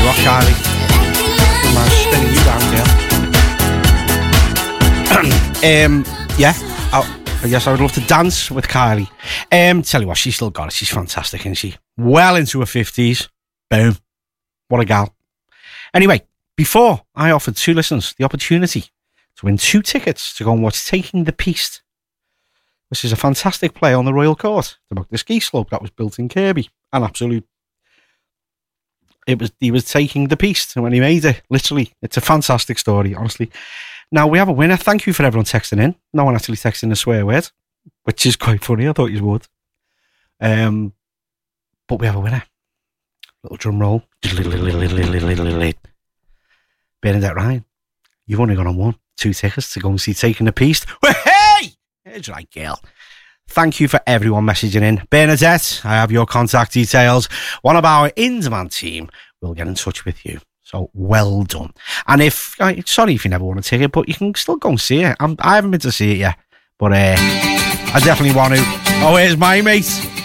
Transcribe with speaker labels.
Speaker 1: what, Kylie? Man, spinning you down, girl. Yeah. Yes, I would love to dance with Kylie. Tell you what, she's still got it. She's fantastic, isn't she? Well into her 50s. Boom. What a gal. Anyway, before I offered 2 listeners the opportunity to win 2 tickets to go and watch Taking the Piece. This is a fantastic play on the Royal Court about the ski slope that was built in Kirby. An absolute... He was taking the piece when he made it, literally. It's a fantastic story, honestly. Now, we have a winner. Thank you for everyone texting in. No one actually texting a swear word, which is quite funny. I thought you would. But we have a winner. Little drum roll. Bernadette Ryan, you've only got on 1, 2 tickets to go and see Taking the Piece. Hey! It's right, girl. Thank you for everyone messaging in. Bernadette, I have your contact details. One of our in-demand team will get in touch with you. So, well done. And sorry if you never want a ticket, but you can still go and see it. I haven't been to see it yet, but I definitely want to. Oh, here's my mate.